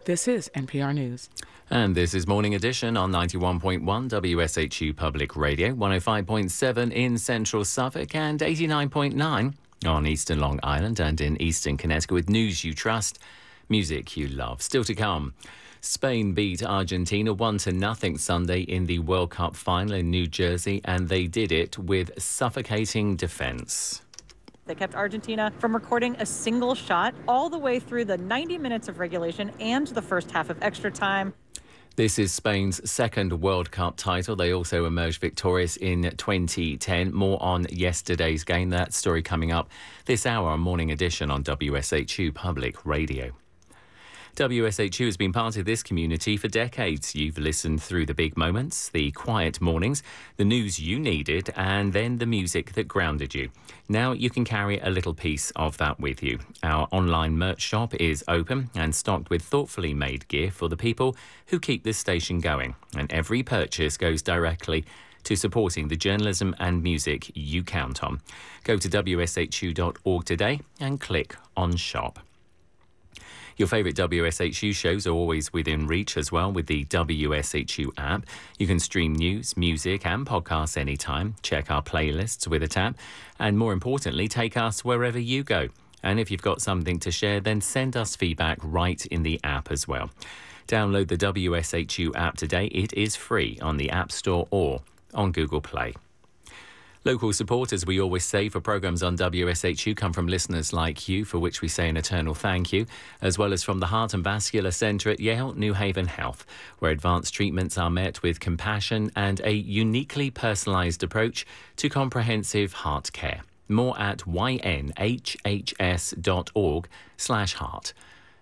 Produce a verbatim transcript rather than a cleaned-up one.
This is N P R News. And this is Morning Edition on ninety-one point one W S H U Public Radio, one oh five point seven in central Suffolk and eighty-nine point nine on eastern Long Island and in eastern Connecticut with news you trust, music you love. Still to come, Spain beat Argentina one to nothing Sunday in the World Cup final in New Jersey, and they did it with suffocating defence. They kept Argentina from recording a single shot all the way through the ninety minutes of regulation and the first half of extra time. This is Spain's second World Cup title. They also emerged victorious in twenty ten. More on yesterday's game. That story coming up this hour on Morning Edition on W S H U Public Radio. W S H U has been part of this community for decades. You've listened through the big moments, the quiet mornings, the news you needed, and then the music that grounded you. Now you can carry a little piece of that with you. Our online merch shop is open and stocked with thoughtfully made gear for the people who keep this station going. And every purchase goes directly to supporting the journalism and music you count on. Go to W S H U dot org today and click on shop. Your favourite W S H U shows are always within reach as well with the W S H U app. You can stream news, music and podcasts anytime, check our playlists with a tap, and more importantly, take us wherever you go. And if you've got something to share, then send us feedback right in the app as well. Download the W S H U app today. It is free on the App Store or on Google Play. Local support, as we always say, for programmes on W S H U come from listeners like you, for which we say an eternal thank you, as well as from the Heart and Vascular Centre at Yale New Haven Health, where advanced treatments are met with compassion and a uniquely personalised approach to comprehensive heart care. More at ynhhs dot org slash heart.